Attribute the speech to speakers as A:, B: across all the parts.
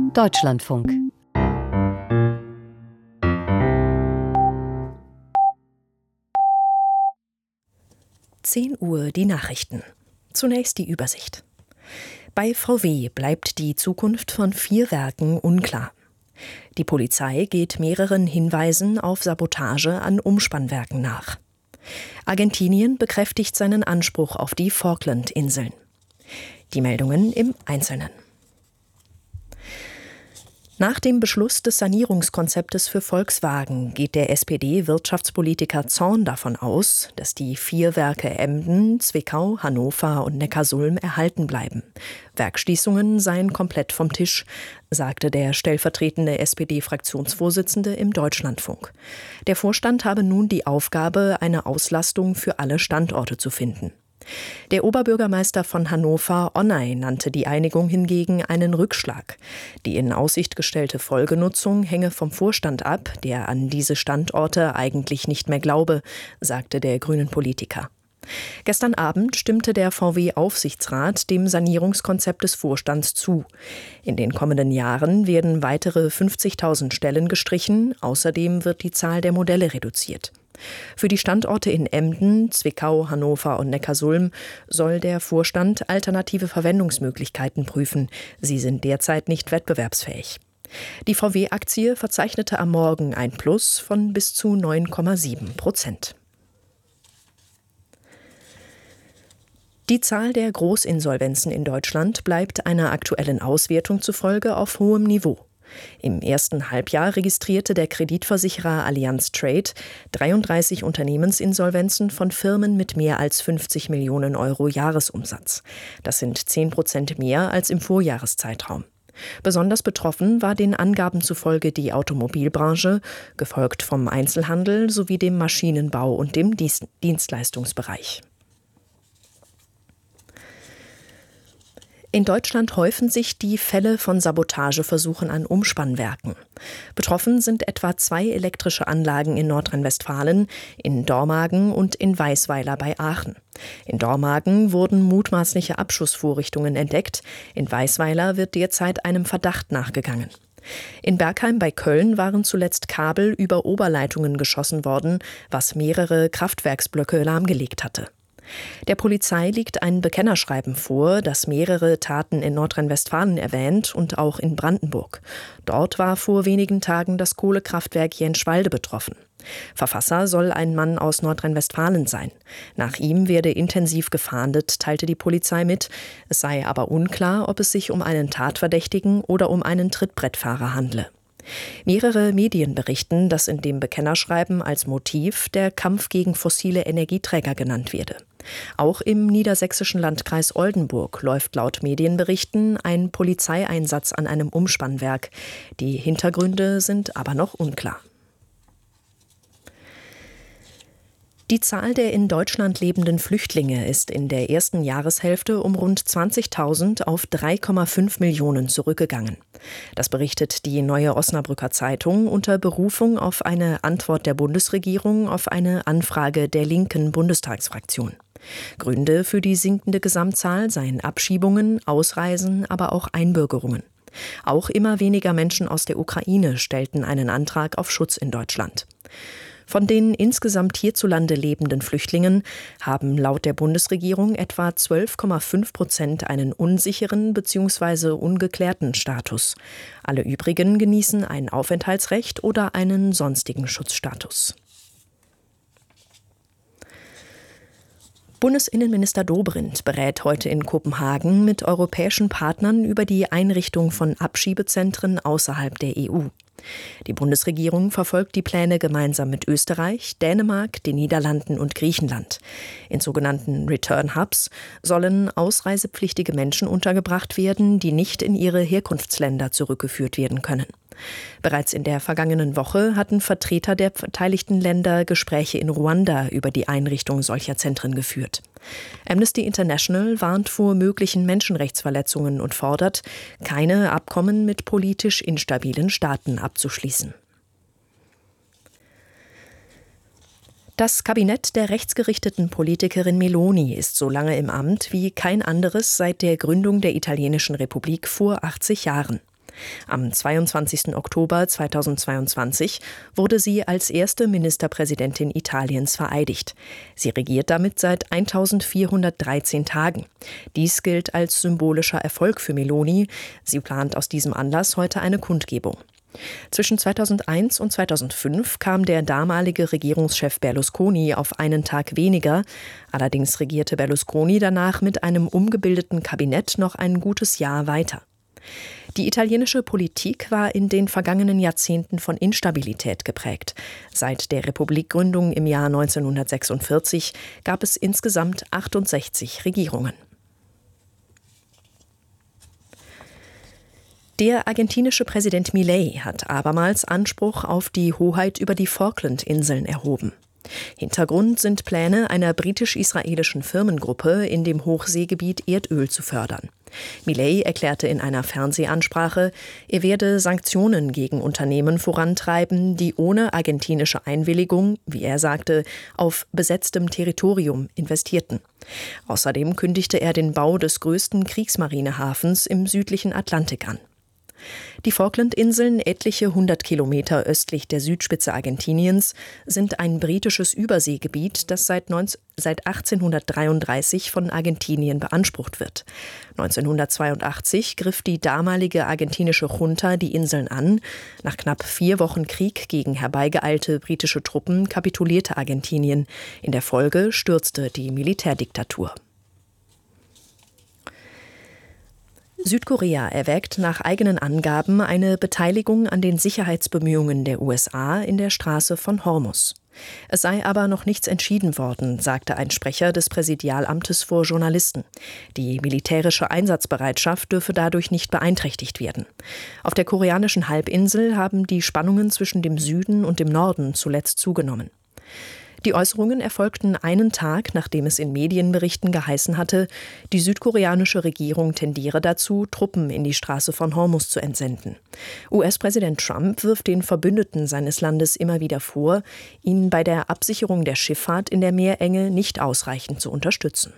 A: Deutschlandfunk.
B: Uhr die Nachrichten. Zunächst die Übersicht. Bei VW bleibt die Zukunft von 4 Werken unklar. Die Polizei geht mehreren Hinweisen auf Sabotage an Umspannwerken nach. Argentinien bekräftigt seinen Anspruch auf die Falklandinseln. Die Meldungen im Einzelnen. Nach dem Beschluss des Sanierungskonzeptes für Volkswagen geht der SPD-Wirtschaftspolitiker Zorn davon aus, dass die 4 Werke Emden, Zwickau, Hannover und Neckarsulm erhalten bleiben. Werkschließungen seien komplett vom Tisch, sagte der stellvertretende SPD-Fraktionsvorsitzende im Deutschlandfunk. Der Vorstand habe nun die Aufgabe, eine Auslastung für alle Standorte zu finden. Der Oberbürgermeister von Hannover, Onay, nannte die Einigung hingegen einen Rückschlag. Die in Aussicht gestellte Folgenutzung hänge vom Vorstand ab, der an diese Standorte eigentlich nicht mehr glaube, sagte der grünen Politiker. Gestern Abend stimmte der VW-Aufsichtsrat dem Sanierungskonzept des Vorstands zu. In den kommenden Jahren werden weitere 50.000 Stellen gestrichen, außerdem wird die Zahl der Modelle reduziert. Für die Standorte in Emden, Zwickau, Hannover und Neckarsulm soll der Vorstand alternative Verwendungsmöglichkeiten prüfen. Sie sind derzeit nicht wettbewerbsfähig. Die VW-Aktie verzeichnete am Morgen ein Plus von bis zu 9,7%. Die Zahl der Großinsolvenzen in Deutschland bleibt einer aktuellen Auswertung zufolge auf hohem Niveau. Im ersten Halbjahr registrierte der Kreditversicherer Allianz Trade 33 Unternehmensinsolvenzen von Firmen mit mehr als 50 Millionen Euro Jahresumsatz. Das sind 10% mehr als im Vorjahreszeitraum. Besonders betroffen war den Angaben zufolge die Automobilbranche, gefolgt vom Einzelhandel sowie dem Maschinenbau und dem Dienstleistungsbereich. In Deutschland häufen sich die Fälle von Sabotageversuchen an Umspannwerken. Betroffen sind etwa 2 elektrische Anlagen in Nordrhein-Westfalen, in Dormagen und in Weisweiler bei Aachen. In Dormagen wurden mutmaßliche Abschussvorrichtungen entdeckt, in Weisweiler wird derzeit einem Verdacht nachgegangen. In Bergheim bei Köln waren zuletzt Kabel über Oberleitungen geschossen worden, was mehrere Kraftwerksblöcke lahmgelegt hatte. Der Polizei liegt ein Bekennerschreiben vor, das mehrere Taten in Nordrhein-Westfalen erwähnt und auch in Brandenburg. Dort war vor wenigen Tagen das Kohlekraftwerk Jenschwalde betroffen. Verfasser soll ein Mann aus Nordrhein-Westfalen sein. Nach ihm werde intensiv gefahndet, teilte die Polizei mit. Es sei aber unklar, ob es sich um einen Tatverdächtigen oder um einen Trittbrettfahrer handle. Mehrere Medien berichten, dass in dem Bekennerschreiben als Motiv der Kampf gegen fossile Energieträger genannt werde. Auch im niedersächsischen Landkreis Oldenburg läuft laut Medienberichten ein Polizeieinsatz an einem Umspannwerk. Die Hintergründe sind aber noch unklar. Die Zahl der in Deutschland lebenden Flüchtlinge ist in der ersten Jahreshälfte um rund 20.000 auf 3,5 Millionen zurückgegangen. Das berichtet die Neue Osnabrücker Zeitung unter Berufung auf eine Antwort der Bundesregierung auf eine Anfrage der linken Bundestagsfraktion. Gründe für die sinkende Gesamtzahl seien Abschiebungen, Ausreisen, aber auch Einbürgerungen. Auch immer weniger Menschen aus der Ukraine stellten einen Antrag auf Schutz in Deutschland. Von den insgesamt hierzulande lebenden Flüchtlingen haben laut der Bundesregierung etwa 12,5% einen unsicheren bzw. ungeklärten Status. Alle übrigen genießen ein Aufenthaltsrecht oder einen sonstigen Schutzstatus. Bundesinnenminister Dobrindt berät heute in Kopenhagen mit europäischen Partnern über die Einrichtung von Abschiebezentren außerhalb der EU. Die Bundesregierung verfolgt die Pläne gemeinsam mit Österreich, Dänemark, den Niederlanden und Griechenland. In sogenannten Return Hubs sollen ausreisepflichtige Menschen untergebracht werden, die nicht in ihre Herkunftsländer zurückgeführt werden können. Bereits in der vergangenen Woche hatten Vertreter der beteiligten Länder Gespräche in Ruanda über die Einrichtung solcher Zentren geführt. Amnesty International warnt vor möglichen Menschenrechtsverletzungen und fordert, keine Abkommen mit politisch instabilen Staaten abzuschließen. Das Kabinett der rechtsgerichteten Politikerin Meloni ist so lange im Amt wie kein anderes seit der Gründung der italienischen Republik vor 80 Jahren. Am 22. Oktober 2022 wurde sie als erste Ministerpräsidentin Italiens vereidigt. Sie regiert damit seit 1413 Tagen. Dies gilt als symbolischer Erfolg für Meloni. Sie plant aus diesem Anlass heute eine Kundgebung. Zwischen 2001 und 2005 kam der damalige Regierungschef Berlusconi auf einen Tag weniger. Allerdings regierte Berlusconi danach mit einem umgebildeten Kabinett noch ein gutes Jahr weiter. Die italienische Politik war in den vergangenen Jahrzehnten von Instabilität geprägt. Seit der Republikgründung im Jahr 1946 gab es insgesamt 68 Regierungen. Der argentinische Präsident Milei hat abermals Anspruch auf die Hoheit über die Falklandinseln erhoben. Hintergrund sind Pläne einer britisch-israelischen Firmengruppe, in dem Hochseegebiet Erdöl zu fördern. Milei erklärte in einer Fernsehansprache, er werde Sanktionen gegen Unternehmen vorantreiben, die ohne argentinische Einwilligung, wie er sagte, auf besetztem Territorium investierten. Außerdem kündigte er den Bau des größten Kriegsmarinehafens im südlichen Atlantik an. Die Falklandinseln, etliche 100 Kilometer östlich der Südspitze Argentiniens, sind ein britisches Überseegebiet, das seit 1833 von Argentinien beansprucht wird. 1982 griff die damalige argentinische Junta die Inseln an. Nach knapp 4 Wochen Krieg gegen herbeigeeilte britische Truppen kapitulierte Argentinien. In der Folge stürzte die Militärdiktatur. Südkorea erwägt nach eigenen Angaben eine Beteiligung an den Sicherheitsbemühungen der USA in der Straße von Hormuz. Es sei aber noch nichts entschieden worden, sagte ein Sprecher des Präsidialamtes vor Journalisten. Die militärische Einsatzbereitschaft dürfe dadurch nicht beeinträchtigt werden. Auf der koreanischen Halbinsel haben die Spannungen zwischen dem Süden und dem Norden zuletzt zugenommen. Die Äußerungen erfolgten einen Tag, nachdem es in Medienberichten geheißen hatte, die südkoreanische Regierung tendiere dazu, Truppen in die Straße von Hormuz zu entsenden. US-Präsident Trump wirft den Verbündeten seines Landes immer wieder vor, ihn bei der Absicherung der Schifffahrt in der Meerenge nicht ausreichend zu unterstützen.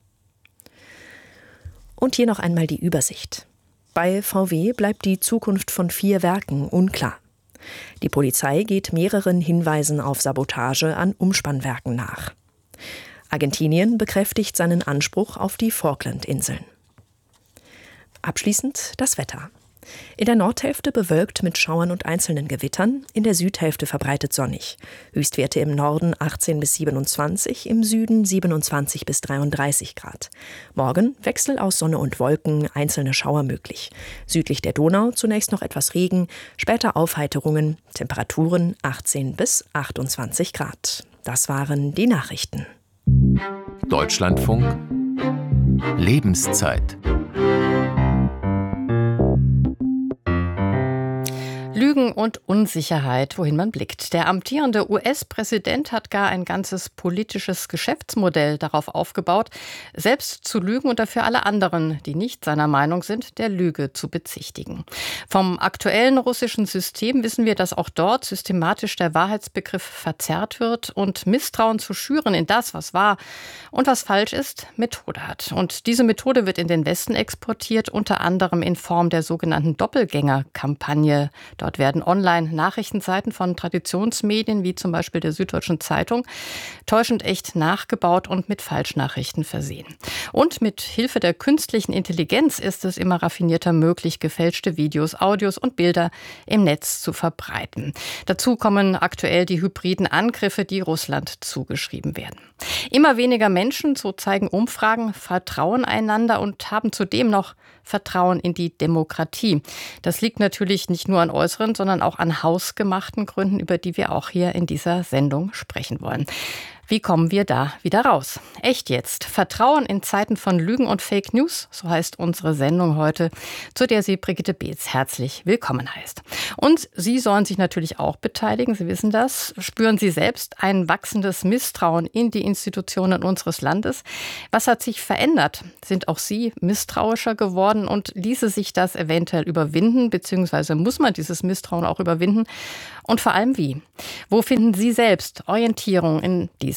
B: Und hier noch einmal die Übersicht. Bei VW bleibt die Zukunft von 4 Werken unklar. Die Polizei geht mehreren Hinweisen auf Sabotage an Umspannwerken nach. Argentinien bekräftigt seinen Anspruch auf die Falklandinseln. Abschließend das Wetter. In der Nordhälfte bewölkt mit Schauern und einzelnen Gewittern, in der Südhälfte verbreitet sonnig. Höchstwerte im Norden 18 bis 27, im Süden 27 bis 33 Grad. Morgen Wechsel aus Sonne und Wolken, einzelne Schauer möglich. Südlich der Donau zunächst noch etwas Regen, später Aufheiterungen, Temperaturen 18 bis 28 Grad. Das waren die Nachrichten.
A: Deutschlandfunk Lebenszeit.
C: Lügen und Unsicherheit, wohin man blickt. Der amtierende US-Präsident hat gar ein ganzes politisches Geschäftsmodell darauf aufgebaut, selbst zu lügen und dafür alle anderen, die nicht seiner Meinung sind, der Lüge zu bezichtigen. Vom aktuellen russischen System wissen wir, dass auch dort systematisch der Wahrheitsbegriff verzerrt wird und Misstrauen zu schüren in das, was wahr und was falsch ist, Methode hat. Und diese Methode wird in den Westen exportiert, unter anderem in Form der sogenannten Doppelgänger-Kampagne. Dort werden Online-Nachrichtenseiten von Traditionsmedien wie zum Beispiel der Süddeutschen Zeitung täuschend echt nachgebaut und mit Falschnachrichten versehen. Und mit Hilfe der künstlichen Intelligenz ist es immer raffinierter möglich, gefälschte Videos, Audios und Bilder im Netz zu verbreiten. Dazu kommen aktuell die hybriden Angriffe, die Russland zugeschrieben werden. Immer weniger Menschen, so zeigen Umfragen, vertrauen einander und haben zudem noch Vertrauen in die Demokratie. Das liegt natürlich nicht nur an äußeren, sondern auch an hausgemachten Gründen, über die wir auch hier in dieser Sendung sprechen wollen. Wie kommen wir da wieder raus? Echt jetzt. Vertrauen in Zeiten von Lügen und Fake News, so heißt unsere Sendung heute, zu der sie Brigitte Beetz herzlich willkommen heißt. Und Sie sollen sich natürlich auch beteiligen, Sie wissen das. Spüren Sie selbst ein wachsendes Misstrauen in die Institutionen unseres Landes? Was hat sich verändert? Sind auch Sie misstrauischer geworden und ließe sich das eventuell überwinden, beziehungsweise muss man dieses Misstrauen auch überwinden? Und vor allem wie? Wo finden Sie selbst Orientierung in diesem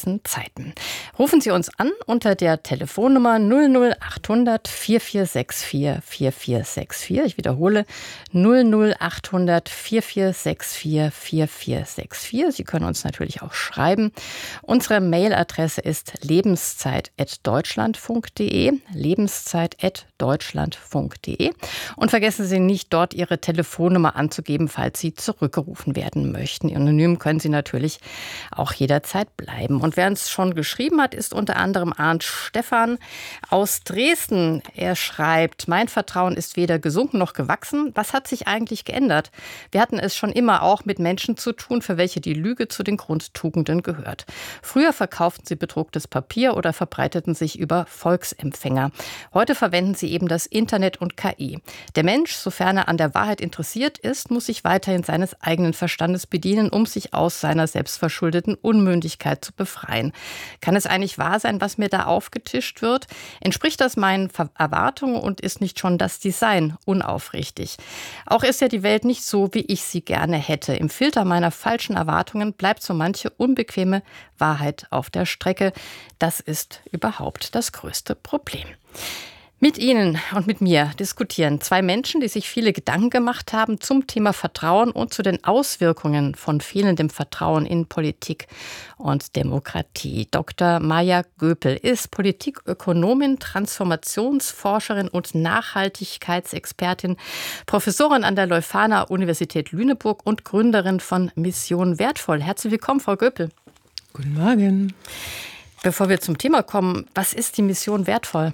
C: diesen Zeiten. Rufen Sie uns an unter der Telefonnummer 00800 4464 4464. Ich wiederhole 00800 4464 4464. Sie können uns natürlich auch schreiben. Unsere Mailadresse ist lebenszeit@deutschlandfunk.de, lebenszeit@deutschlandfunk.de. Und vergessen Sie nicht, dort Ihre Telefonnummer anzugeben, falls Sie zurückgerufen werden möchten. Anonym können Sie natürlich auch jederzeit bleiben. Und wer uns schon geschrieben hat, ist unter anderem Arndt Stephan aus Dresden. Er schreibt: Mein Vertrauen ist weder gesunken noch gewachsen. Was hat sich eigentlich geändert? Wir hatten es schon immer auch mit Menschen zu tun, für welche die Lüge zu den Grundtugenden gehört. Früher verkauften sie bedrucktes Papier oder verbreiteten sich über Volksempfänger. Heute verwenden sie eben das Internet und KI. Der Mensch, sofern er an der Wahrheit interessiert ist, muss sich weiterhin seines eigenen Verstandes bedienen, um sich aus seiner selbstverschuldeten Unmündigkeit zu befreien. Kann es eigentlich wahr sein, was mir da aufgetischt wird? Entspricht das meinen Erwartungen und ist nicht schon das Design unaufrichtig? Auch ist ja die Welt nicht so, wie ich sie gerne hätte. Im Filter meiner falschen Erwartungen bleibt so manche unbequeme Wahrheit auf der Strecke. Das ist überhaupt das größte Problem. Mit Ihnen und mit mir diskutieren zwei Menschen, die sich viele Gedanken gemacht haben zum Thema Vertrauen und zu den Auswirkungen von fehlendem Vertrauen in Politik und Demokratie. Dr. Maja Göpel ist Politikökonomin, Transformationsforscherin und Nachhaltigkeitsexpertin, Professorin an der Leuphana-Universität Lüneburg und Gründerin von Mission Wertvoll. Herzlich willkommen, Frau Göpel.
D: Guten Morgen.
C: Bevor wir zum Thema kommen, was ist die Mission Wertvoll?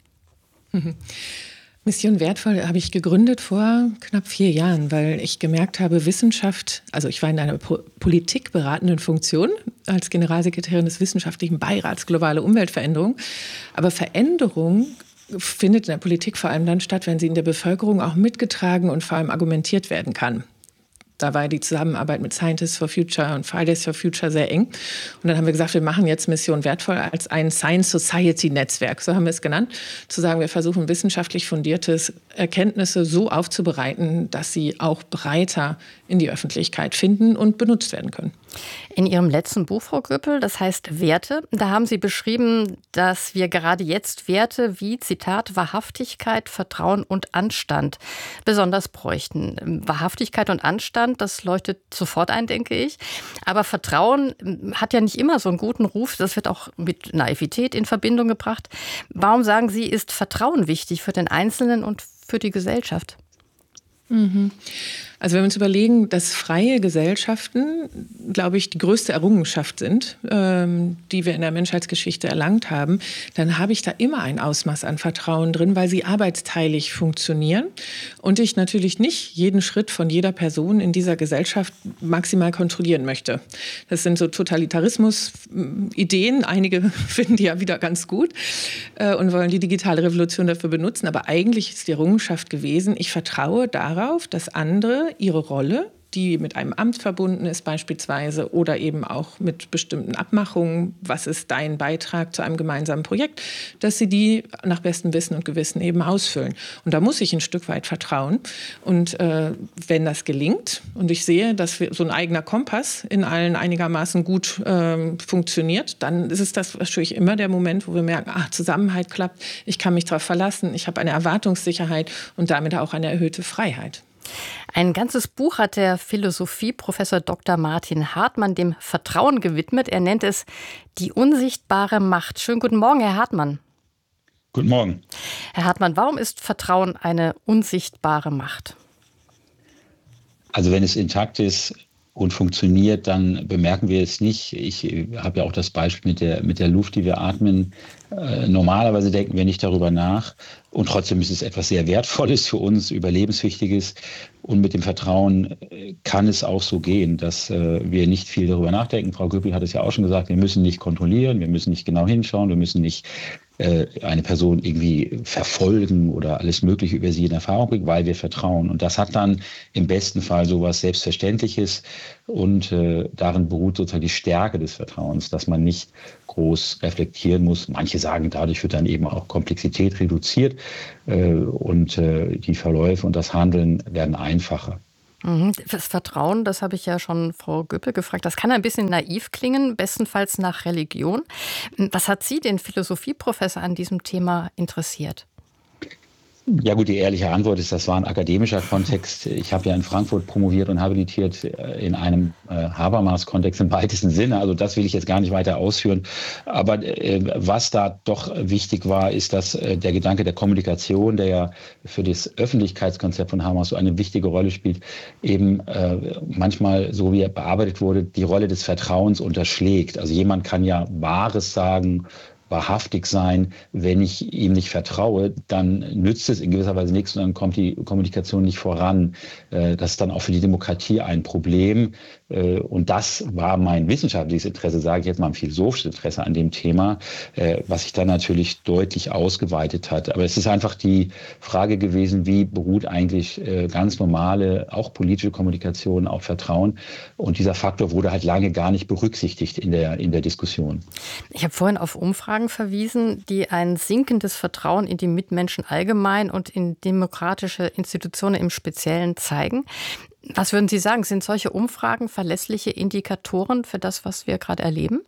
D: Mission Wertvoll habe ich gegründet vor knapp 4 Jahren, weil ich gemerkt habe, Wissenschaft, also ich war in einer politikberatenden Funktion als Generalsekretärin des Wissenschaftlichen Beirats Globale Umweltveränderung, aber Veränderung findet in der Politik vor allem dann statt, wenn sie in der Bevölkerung auch mitgetragen und vor allem argumentiert werden kann. Da war die Zusammenarbeit mit Scientists for Future und Fridays for Future sehr eng. Und dann haben wir gesagt, wir machen jetzt Mission Wertvoll als ein Science-Society-Netzwerk, so haben wir es genannt. Zu sagen, wir versuchen wissenschaftlich fundierte Erkenntnisse so aufzubereiten, dass sie auch breiter in die Öffentlichkeit finden und benutzt werden können.
C: In Ihrem letzten Buch, Frau Göpel, das heißt Werte, da haben Sie beschrieben, dass wir gerade jetzt Werte wie, Zitat, Wahrhaftigkeit, Vertrauen und Anstand besonders bräuchten. Wahrhaftigkeit und Anstand, das leuchtet sofort ein, denke ich. Aber Vertrauen hat ja nicht immer so einen guten Ruf. Das wird auch mit Naivität in Verbindung gebracht. Warum sagen Sie, ist Vertrauen wichtig für den Einzelnen und für die Gesellschaft?
D: Also wenn wir uns überlegen, dass freie Gesellschaften, glaube ich, die größte Errungenschaft sind, die wir in der Menschheitsgeschichte erlangt haben, dann habe ich da immer ein Ausmaß an Vertrauen drin, weil sie arbeitsteilig funktionieren und ich natürlich nicht jeden Schritt von jeder Person in dieser Gesellschaft maximal kontrollieren möchte. Das sind so Totalitarismus-Ideen. Einige finden die ja wieder ganz gut und wollen die digitale Revolution dafür benutzen. Aber eigentlich ist die Errungenschaft gewesen, ich vertraue darauf, dass andere ihre Rolle, die mit einem Amt verbunden ist beispielsweise oder eben auch mit bestimmten Abmachungen, was ist dein Beitrag zu einem gemeinsamen Projekt, dass sie die nach bestem Wissen und Gewissen eben ausfüllen. Und da muss ich ein Stück weit vertrauen. Und wenn das gelingt und ich sehe, dass so ein eigener Kompass in allen einigermaßen gut funktioniert, dann ist es das natürlich immer der Moment, wo wir merken, Zusammenhalt klappt, ich kann mich darauf verlassen, ich habe eine Erwartungssicherheit und damit auch eine erhöhte Freiheit.
C: Ein ganzes Buch hat der Philosophieprofessor Dr. Martin Hartmann dem Vertrauen gewidmet. Er nennt es die unsichtbare Macht. Schönen guten Morgen, Herr Hartmann.
E: Guten Morgen.
C: Herr Hartmann, warum ist Vertrauen eine unsichtbare Macht?
E: Also wenn es intakt ist und funktioniert, dann bemerken wir es nicht. Ich habe ja auch das Beispiel mit der Luft, die wir atmen. Normalerweise denken wir nicht darüber nach. Und trotzdem ist es etwas sehr Wertvolles für uns, Überlebenswichtiges. Und mit dem Vertrauen kann es auch so gehen, dass wir nicht viel darüber nachdenken. Frau Göpel hat es ja auch schon gesagt, wir müssen nicht kontrollieren, wir müssen nicht genau hinschauen, wir müssen nicht eine Person irgendwie verfolgen oder alles Mögliche über sie in Erfahrung bringen, weil wir vertrauen. Und das hat dann im besten Fall so was Selbstverständliches und darin beruht sozusagen die Stärke des Vertrauens, dass man nicht groß reflektieren muss. Manche sagen, dadurch wird dann eben auch Komplexität reduziert und die Verläufe und das Handeln werden einfacher.
C: Das Vertrauen, das habe ich ja schon Frau Göpel gefragt, das kann ein bisschen naiv klingen, bestenfalls nach Religion. Was hat Sie, den Philosophieprofessor, an diesem Thema interessiert?
E: Ja gut, die ehrliche Antwort ist, das war ein akademischer Kontext. Ich habe ja in Frankfurt promoviert und habilitiert in einem Habermas-Kontext im weitesten Sinne. Also das will ich jetzt gar nicht weiter ausführen. Aber was da doch wichtig war, ist, dass der Gedanke der Kommunikation, der ja für das Öffentlichkeitskonzept von Habermas so eine wichtige Rolle spielt, eben manchmal, so wie er bearbeitet wurde, die Rolle des Vertrauens unterschlägt. Also jemand kann ja Wahres sagen, wahrhaftig sein. Wenn ich ihm nicht vertraue, dann nützt es in gewisser Weise nichts und dann kommt die Kommunikation nicht voran. Das ist dann auch für die Demokratie ein Problem. Und das war mein wissenschaftliches Interesse, sage ich jetzt mal, ein philosophisches Interesse an dem Thema, was sich dann natürlich deutlich ausgeweitet hat. Aber es ist einfach die Frage gewesen, wie beruht eigentlich ganz normale, auch politische Kommunikation auf Vertrauen? Und dieser Faktor wurde halt lange gar nicht berücksichtigt in der Diskussion.
C: Ich habe vorhin auf Umfragen verwiesen, die ein sinkendes Vertrauen in die Mitmenschen allgemein und in demokratische Institutionen im Speziellen zeigen. Was würden Sie sagen, sind solche Umfragen verlässliche Indikatoren für das, was wir gerade erleben?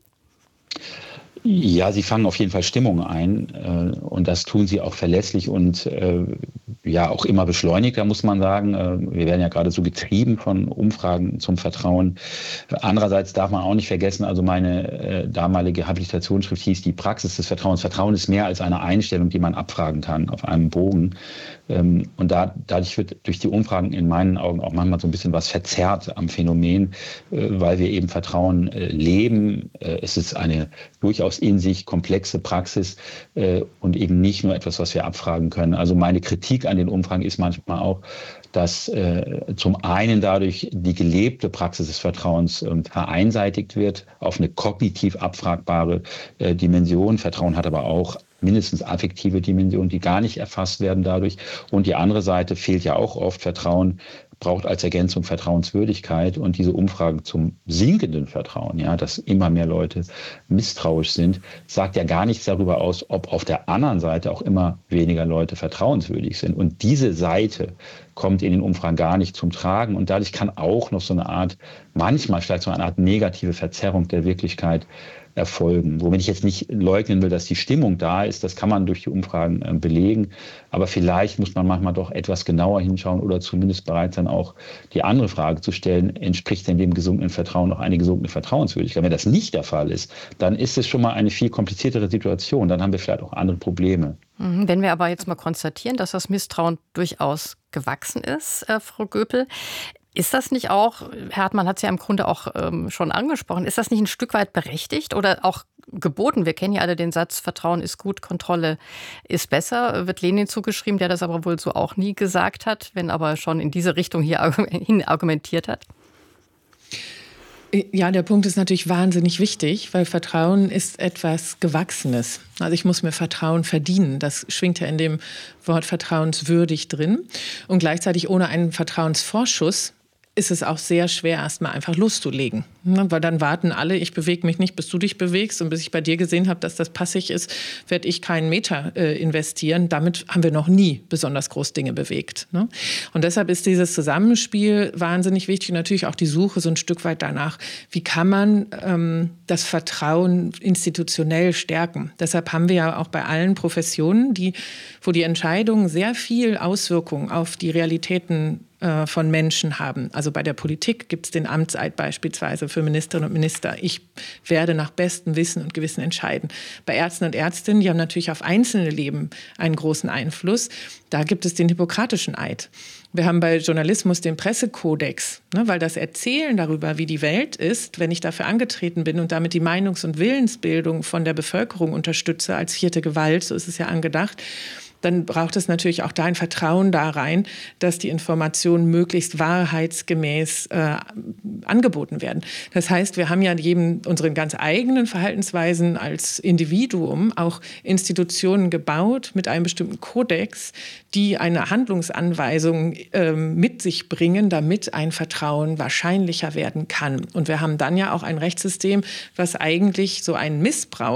E: Ja, sie fangen auf jeden Fall Stimmung ein und das tun sie auch verlässlich und ja auch immer beschleunigter, muss man sagen. Wir werden ja gerade so getrieben von Umfragen zum Vertrauen. Andererseits darf man auch nicht vergessen, also meine damalige Habilitationsschrift hieß die Praxis des Vertrauens. Vertrauen ist mehr als eine Einstellung, die man abfragen kann auf einem Bogen. Und dadurch wird durch die Umfragen in meinen Augen auch manchmal so ein bisschen was verzerrt am Phänomen, weil wir eben Vertrauen leben. Es ist eine durchaus in sich komplexe Praxis und eben nicht nur etwas, was wir abfragen können. Also meine Kritik an den Umfragen ist manchmal auch, dass zum einen dadurch die gelebte Praxis des Vertrauens vereinseitigt wird auf eine kognitiv abfragbare Dimension. Vertrauen hat aber auch mindestens affektive Dimensionen, die gar nicht erfasst werden dadurch. Und die andere Seite fehlt ja auch oft. Vertrauen braucht als Ergänzung Vertrauenswürdigkeit. Und diese Umfragen zum sinkenden Vertrauen, ja, dass immer mehr Leute misstrauisch sind, sagt ja gar nichts darüber aus, ob auf der anderen Seite auch immer weniger Leute vertrauenswürdig sind. Und diese Seite kommt in den Umfragen gar nicht zum Tragen. Und dadurch kann auch noch so eine Art, manchmal vielleicht so eine Art negative Verzerrung der Wirklichkeit erfolgen. Womit ich jetzt nicht leugnen will, dass die Stimmung da ist, das kann man durch die Umfragen belegen. Aber vielleicht muss man manchmal doch etwas genauer hinschauen oder zumindest bereit sein, auch die andere Frage zu stellen, entspricht denn dem gesunkenen Vertrauen noch eine gesunkene Vertrauenswürdigkeit? Wenn das nicht der Fall ist, dann ist es schon mal eine viel kompliziertere Situation. Dann haben wir vielleicht auch andere Probleme.
C: Wenn wir aber jetzt mal konstatieren, dass das Misstrauen durchaus gewachsen ist, Frau Göpel, ist das nicht auch, Herr Hartmann hat es ja im Grunde auch schon angesprochen, ist das nicht ein Stück weit berechtigt oder auch geboten? Wir kennen ja alle den Satz, Vertrauen ist gut, Kontrolle ist besser, wird Lenin zugeschrieben, der das aber wohl so auch nie gesagt hat, wenn aber schon in diese Richtung hier hin argumentiert hat.
D: Ja, der Punkt ist natürlich wahnsinnig wichtig, weil Vertrauen ist etwas Gewachsenes. Also ich muss mir Vertrauen verdienen. Das schwingt ja in dem Wort vertrauenswürdig drin. Und gleichzeitig ohne einen Vertrauensvorschuss ist es auch sehr schwer, erstmal einfach loszulegen. Weil dann warten alle, ich bewege mich nicht, bis du dich bewegst. Und bis ich bei dir gesehen habe, dass das passig ist, werde ich keinen Meter investieren. Damit haben wir noch nie besonders groß Dinge bewegt. Und deshalb ist dieses Zusammenspiel wahnsinnig wichtig. Und natürlich auch die Suche so ein Stück weit danach, wie kann man das Vertrauen institutionell stärken. Deshalb haben wir ja auch bei allen Professionen, wo die Entscheidungen sehr viel Auswirkungen auf die Realitäten von Menschen haben. Also bei der Politik gibt es den Amtseid beispielsweise für Ministerinnen und Minister. Ich werde nach bestem Wissen und Gewissen entscheiden. Bei Ärzten und Ärztinnen, die haben natürlich auf einzelne Leben einen großen Einfluss. Da gibt es den hippokratischen Eid. Wir haben bei Journalismus den Pressekodex, weil das Erzählen darüber, wie die Welt ist, wenn ich dafür angetreten bin und damit die Meinungs- und Willensbildung von der Bevölkerung unterstütze als vierte Gewalt, so ist es ja angedacht, dann braucht es natürlich auch da ein Vertrauen da rein, dass die Informationen möglichst wahrheitsgemäß angeboten werden. Das heißt, wir haben ja unseren ganz eigenen Verhaltensweisen als Individuum auch Institutionen gebaut mit einem bestimmten Kodex, die eine Handlungsanweisung mit sich bringen, damit ein Vertrauen wahrscheinlicher werden kann. Und wir haben dann ja auch ein Rechtssystem, was eigentlich so einen Missbrauch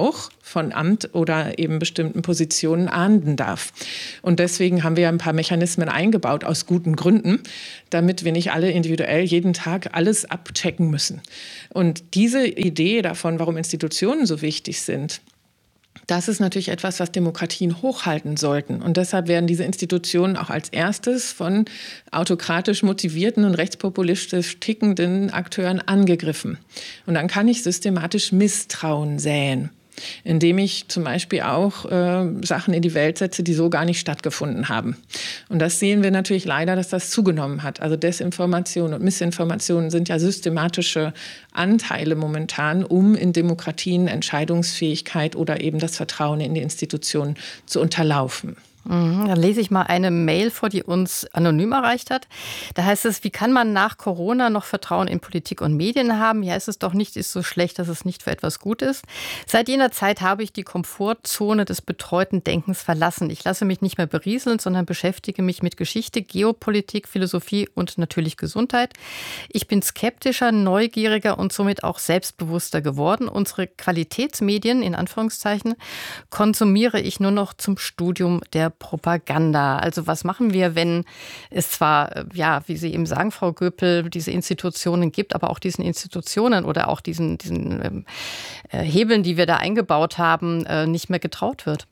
D: von Amt oder eben bestimmten Positionen ahnden darf. Und deswegen haben wir ein paar Mechanismen eingebaut, aus guten Gründen, damit wir nicht alle individuell jeden Tag alles abchecken müssen. Und diese Idee davon, warum Institutionen so wichtig sind, das ist natürlich etwas, was Demokratien hochhalten sollten. Und deshalb werden diese Institutionen auch als erstes von autokratisch motivierten und rechtspopulistisch tickenden Akteuren angegriffen. Und dann kann ich systematisch Misstrauen säen, indem ich zum Beispiel auch Sachen in die Welt setze, die so gar nicht stattgefunden haben. Und das sehen wir natürlich leider, dass das zugenommen hat. Also Desinformation und Missinformation sind ja systematische Anteile momentan, um in Demokratien Entscheidungsfähigkeit oder eben das Vertrauen in die Institutionen zu unterlaufen.
C: Dann lese ich mal eine Mail vor, die uns anonym erreicht hat. Da heißt es, wie kann man nach Corona noch Vertrauen in Politik und Medien haben? Ja, ist es doch nicht, ist so schlecht, dass es nicht für etwas gut ist. Seit jener Zeit habe ich die Komfortzone des betreuten Denkens verlassen. Ich lasse mich nicht mehr berieseln, sondern beschäftige mich mit Geschichte, Geopolitik, Philosophie und natürlich Gesundheit. Ich bin skeptischer, neugieriger und somit auch selbstbewusster geworden. Unsere Qualitätsmedien, in Anführungszeichen, konsumiere ich nur noch zum Studium der Propaganda. Also was machen wir, wenn es zwar, ja, wie Sie eben sagen, Frau Göpel, diese Institutionen gibt, aber auch diesen Institutionen oder auch diesen Hebeln, die wir da eingebaut haben, nicht mehr getraut wird?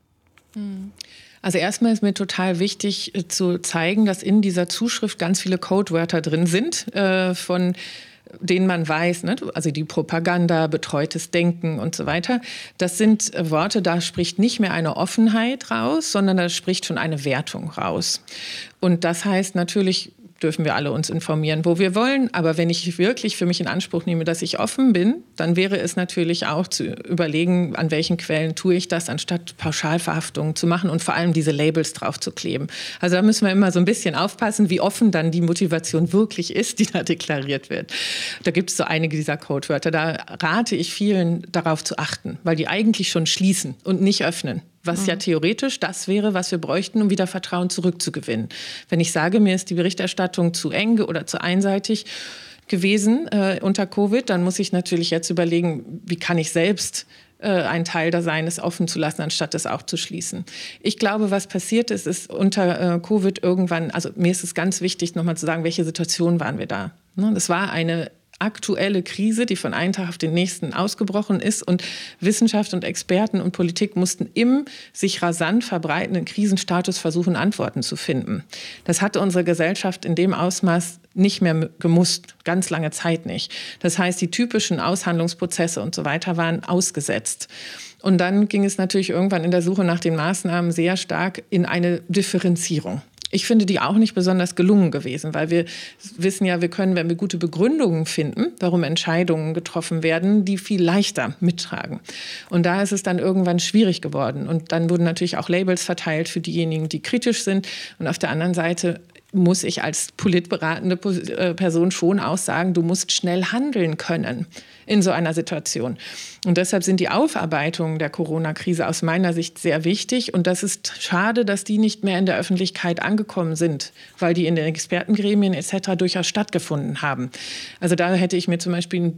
D: Also erstmal ist mir total wichtig zu zeigen, dass in dieser Zuschrift ganz viele Codewörter drin sind, von denen man weiß, ne? Also die Propaganda, betreutes Denken und so weiter. Das sind Worte, da spricht nicht mehr eine Offenheit raus, sondern da spricht schon eine Wertung raus. Und das heißt natürlich, dürfen wir alle uns informieren, wo wir wollen. Aber wenn ich wirklich für mich in Anspruch nehme, dass ich offen bin, dann wäre es natürlich auch zu überlegen, an welchen Quellen tue ich das, anstatt Pauschalverhaftungen zu machen und vor allem diese Labels drauf zu kleben. Also da müssen wir immer so ein bisschen aufpassen, wie offen dann die Motivation wirklich ist, die da deklariert wird. Da gibt es so einige dieser Codewörter. Da rate ich vielen, darauf zu achten, weil die eigentlich schon schließen und nicht öffnen. Was ja theoretisch das wäre, was wir bräuchten, um wieder Vertrauen zurückzugewinnen. Wenn ich sage, mir ist die Berichterstattung zu eng oder zu einseitig gewesen unter Covid, dann muss ich natürlich jetzt überlegen, wie kann ich selbst ein Teil da sein, es offen zu lassen, anstatt es auch zu schließen. Ich glaube, was passiert ist, ist unter Covid irgendwann, also mir ist es ganz wichtig, nochmal zu sagen, welche Situation waren wir da. Das war eine aktuelle Krise, die von einem Tag auf den nächsten ausgebrochen ist. Und Wissenschaft und Experten und Politik mussten im sich rasant verbreitenden Krisenstatus versuchen, Antworten zu finden. Das hatte unsere Gesellschaft in dem Ausmaß nicht mehr gemusst, ganz lange Zeit nicht. Das heißt, die typischen Aushandlungsprozesse und so weiter waren ausgesetzt. Und dann ging es natürlich irgendwann in der Suche nach den Maßnahmen sehr stark in eine Differenzierung. Ich finde die auch nicht besonders gelungen gewesen, weil wir wissen ja, wir können, wenn wir gute Begründungen finden, warum Entscheidungen getroffen werden, die viel leichter mittragen. Und da ist es dann irgendwann schwierig geworden. Und dann wurden natürlich auch Labels verteilt für diejenigen, die kritisch sind. Und auf der anderen Seite muss ich als politberatende Person schon auch sagen, du musst schnell handeln können in so einer Situation. Und deshalb sind die Aufarbeitungen der Corona-Krise aus meiner Sicht sehr wichtig. Und das ist schade, dass die nicht mehr in der Öffentlichkeit angekommen sind, weil die in den Expertengremien etc. durchaus stattgefunden haben. Also da hätte ich mir zum Beispiel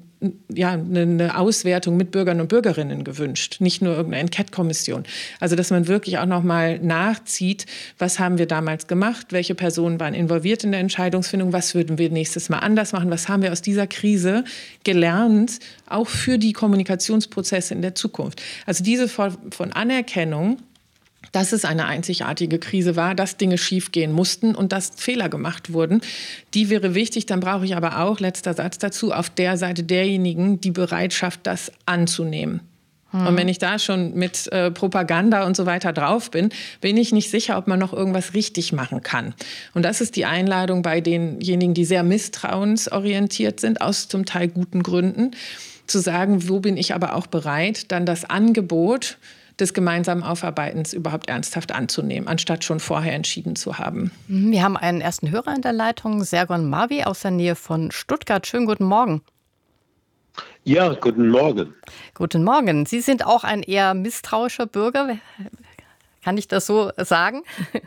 D: eine Auswertung mit Bürgern und Bürgerinnen gewünscht, nicht nur irgendeine Enquete-Kommission. Also dass man wirklich auch noch mal nachzieht, was haben wir damals gemacht, welche Personen waren involviert in der Entscheidungsfindung, was würden wir nächstes Mal anders machen, was haben wir aus dieser Krise gelernt, auch für die Kommunikationsprozesse in der Zukunft. Also diese Form von Anerkennung, dass es eine einzigartige Krise war, dass Dinge schiefgehen mussten und dass Fehler gemacht wurden, die wäre wichtig. Dann brauche ich aber auch, letzter Satz dazu, auf der Seite derjenigen die Bereitschaft, das anzunehmen. Und wenn ich da schon mit Propaganda und so weiter drauf bin, bin ich nicht sicher, ob man noch irgendwas richtig machen kann. Und das ist die Einladung bei denjenigen, die sehr misstrauensorientiert sind, aus zum Teil guten Gründen, zu sagen, wo bin ich aber auch bereit, dann das Angebot des gemeinsamen Aufarbeitens überhaupt ernsthaft anzunehmen, anstatt schon vorher entschieden zu haben.
C: Wir haben einen ersten Hörer in der Leitung, Sergon Marvi aus der Nähe von Stuttgart. Schönen guten Morgen.
F: Ja, guten Morgen.
C: Guten Morgen. Sie sind auch ein eher misstrauischer Bürger. Kann ich das so sagen?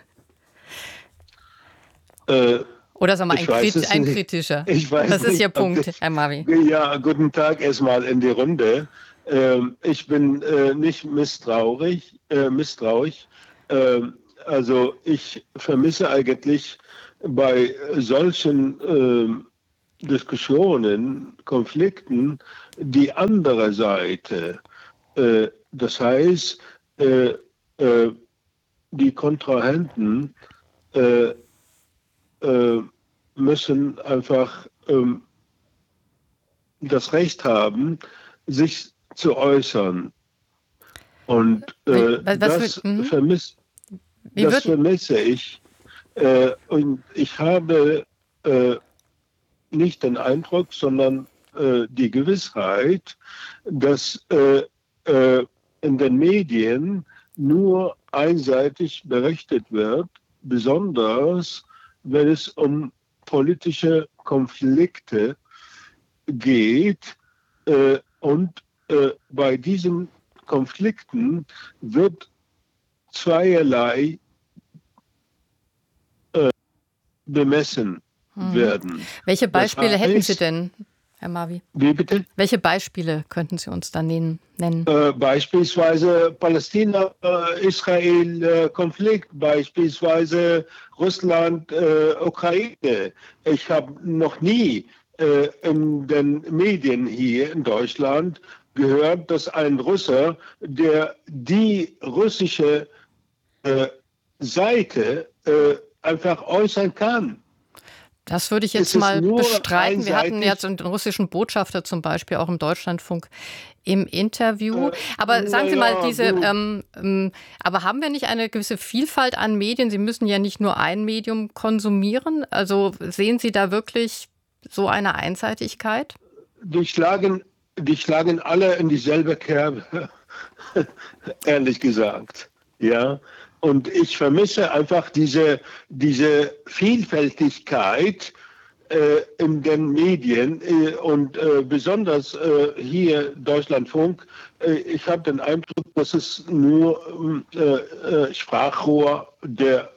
C: Oder sagen wir ein kritischer?
F: Ich weiß
C: das ist
F: nicht,
C: Ihr Punkt, Herr Marvi.
F: Ja, guten Tag erstmal in die Runde. Ich bin nicht misstrauisch. Also ich vermisse eigentlich bei solchen Diskussionen, Konflikten die andere Seite. Das heißt, die Kontrahenten müssen einfach das Recht haben, sich zu äußern. Und das vermisse ich. Und ich habe nicht den Eindruck, sondern die Gewissheit, dass in den Medien nur einseitig berichtet wird, besonders wenn es um politische Konflikte geht. Und bei diesen Konflikten wird zweierlei bemessen werden.
C: Welche Beispiele hätten Sie denn, Herr Marvi?
F: Wie bitte?
C: Welche Beispiele könnten Sie uns da nennen?
F: Beispielsweise Palästina-Israel-Konflikt, beispielsweise Russland-Ukraine. Ich habe noch nie in den Medien hier in Deutschland gehört, dass ein Russe, der die russische Seite einfach äußern kann.
C: Das würde ich jetzt mal bestreiten. Wir hatten jetzt den russischen Botschafter zum Beispiel auch im Deutschlandfunk im Interview. Aber sagen Sie mal, aber haben wir nicht eine gewisse Vielfalt an Medien? Sie müssen ja nicht nur ein Medium konsumieren. Also sehen Sie da wirklich so eine Einseitigkeit?
F: Die schlagen alle in dieselbe Kerbe, ehrlich gesagt. Ja. Und ich vermisse einfach diese Vielfältigkeit in den Medien und besonders hier Deutschlandfunk. Ich habe den Eindruck, dass es nur Sprachrohr der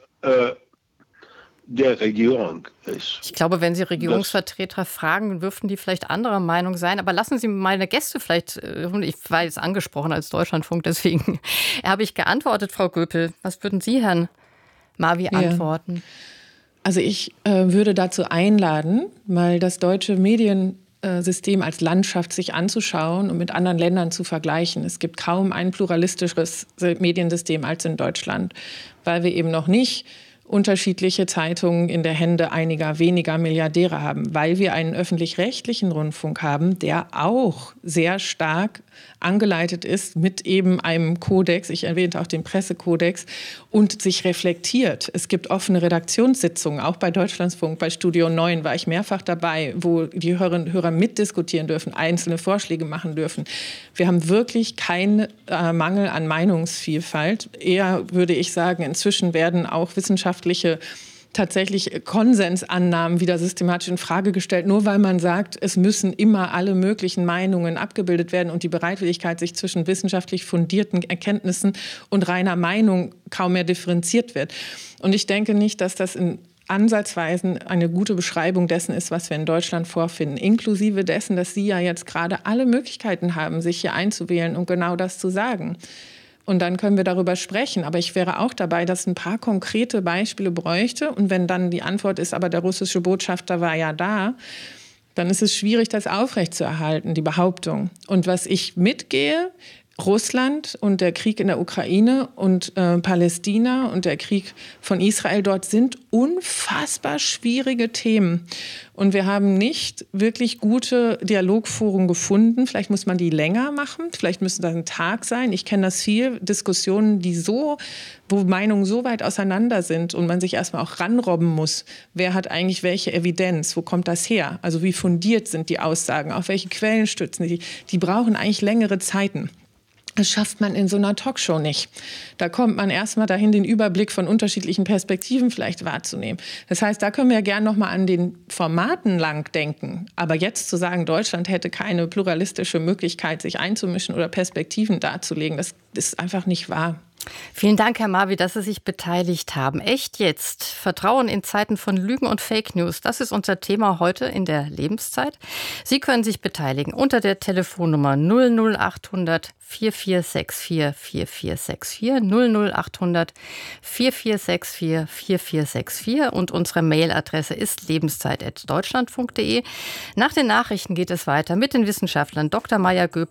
F: Regierung ist.
C: Ich glaube, wenn Sie Regierungsvertreter fragen, dürften die vielleicht anderer Meinung sein. Aber lassen Sie meine Gäste vielleicht, ich war jetzt angesprochen als Deutschlandfunk, deswegen habe ich geantwortet, Frau Göpel. Was würden Sie, Herrn Marvi, antworten?
D: Also ich würde dazu einladen, mal das deutsche Mediensystem als Landschaft sich anzuschauen und mit anderen Ländern zu vergleichen. Es gibt kaum ein pluralistischeres Mediensystem als in Deutschland, weil wir eben noch nicht unterschiedliche Zeitungen in der Hände einiger weniger Milliardäre haben, weil wir einen öffentlich-rechtlichen Rundfunk haben, der auch sehr stark angeleitet ist mit eben einem Kodex, ich erwähnte auch den Pressekodex, und sich reflektiert. Es gibt offene Redaktionssitzungen, auch bei Deutschlandfunk, bei Studio 9 war ich mehrfach dabei, wo die Hörerinnen und Hörer mitdiskutieren dürfen, einzelne Vorschläge machen dürfen. Wir haben wirklich keinen Mangel an Meinungsvielfalt. Eher würde ich sagen, inzwischen werden auch wissenschaftliche tatsächlich Konsensannahmen wieder systematisch in Frage gestellt, nur weil man sagt, es müssen immer alle möglichen Meinungen abgebildet werden und die Bereitwilligkeit, sich zwischen wissenschaftlich fundierten Erkenntnissen und reiner Meinung kaum mehr differenziert wird. Und ich denke nicht, dass das in Ansatzweisen eine gute Beschreibung dessen ist, was wir in Deutschland vorfinden, inklusive dessen, dass Sie ja jetzt gerade alle Möglichkeiten haben, sich hier einzuwählen und genau das zu sagen. Und dann können wir darüber sprechen. Aber ich wäre auch dabei, dass ein paar konkrete Beispiele bräuchte. Und wenn dann die Antwort ist, aber der russische Botschafter war ja da, dann ist es schwierig, das aufrechtzuerhalten, die Behauptung. Und was ich mitgehe, Russland und der Krieg in der Ukraine und Palästina und der Krieg von Israel dort sind unfassbar schwierige Themen. Und wir haben nicht wirklich gute Dialogforen gefunden. Vielleicht muss man die länger machen, vielleicht müsste das ein Tag sein. Ich kenne das viel, Diskussionen, wo Meinungen so weit auseinander sind und man sich erstmal auch ranrobben muss. Wer hat eigentlich welche Evidenz? Wo kommt das her? Also wie fundiert sind die Aussagen? Auf welche Quellen stützen die? Die brauchen eigentlich längere Zeiten. Das schafft man in so einer Talkshow nicht. Da kommt man erstmal dahin, den Überblick von unterschiedlichen Perspektiven vielleicht wahrzunehmen. Das heißt, da können wir ja gerne noch mal an den Formaten lang denken. Aber jetzt zu sagen, Deutschland hätte keine pluralistische Möglichkeit, sich einzumischen oder Perspektiven darzulegen, das ist einfach nicht wahr.
C: Vielen Dank, Herr Marvi, dass Sie sich beteiligt haben. Echt jetzt? Vertrauen in Zeiten von Lügen und Fake News. Das ist unser Thema heute in der Lebenszeit. Sie können sich beteiligen unter der Telefonnummer 00800 4464 4464 00800 4464 4464 und unsere Mailadresse ist lebenszeit@deutschlandfunk.de. Nach den Nachrichten geht es weiter mit den Wissenschaftlern Dr. Maya Göbel